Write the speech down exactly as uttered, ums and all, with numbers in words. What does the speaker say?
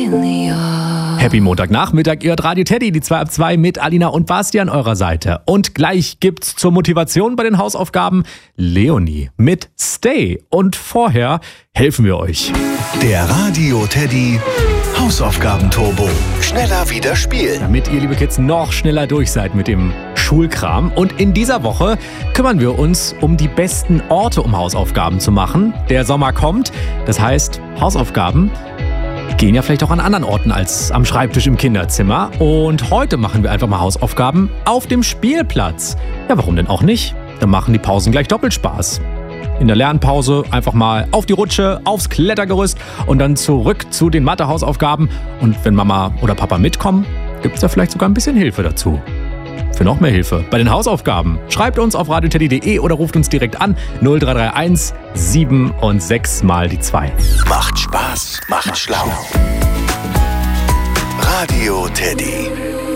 Happy Montagnachmittag, ihr hört Radio Teddy, die zwei ab zwei mit Alina und Basti an eurer Seite. Und gleich gibt's zur Motivation bei den Hausaufgaben Leonie mit Stay. Und vorher helfen wir euch. Der Radio Teddy Hausaufgaben-Turbo. Schneller wieder spielen. Damit ihr, liebe Kids, noch schneller durch seid mit dem Schulkram. Und in dieser Woche kümmern wir uns um die besten Orte, um Hausaufgaben zu machen. Der Sommer kommt, das heißt, Hausaufgaben gehen ja vielleicht auch an anderen Orten als am Schreibtisch im Kinderzimmer. Und heute machen wir einfach mal Hausaufgaben auf dem Spielplatz. Ja, warum denn auch nicht? Dann machen die Pausen gleich doppelt Spaß. In der Lernpause einfach mal auf die Rutsche, aufs Klettergerüst und dann zurück zu den Mathe-Hausaufgaben. Und wenn Mama oder Papa mitkommen, gibt es da vielleicht sogar ein bisschen Hilfe dazu. Für noch mehr Hilfe bei den Hausaufgaben schreibt uns auf radio teddy punkt de oder ruft uns direkt an null drei drei eins sieben und sechs mal die zwei. Macht Spaß, macht schlau. Radio Teddy.